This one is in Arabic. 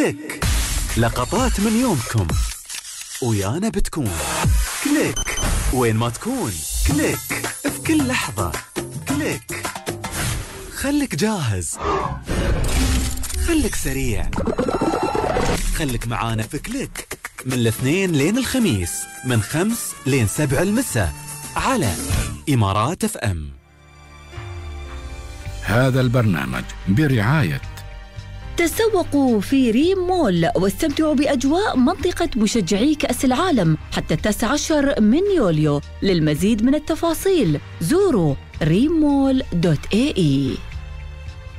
كليك، لقطات من يومكم ويانا بتكون كليك وين ما تكون، كليك في كل لحظة، كليك خليك جاهز، خليك سريع، خليك معانا في كليك من الاثنين لين الخميس من 5 لين 7 المساء على إمارات اف ام. هذا البرنامج برعاية تسوقوا في ريم مول واستمتعوا بأجواء منطقة مشجعي كأس العالم حتى 19 من يوليو. للمزيد من التفاصيل زوروا rimmall.ae.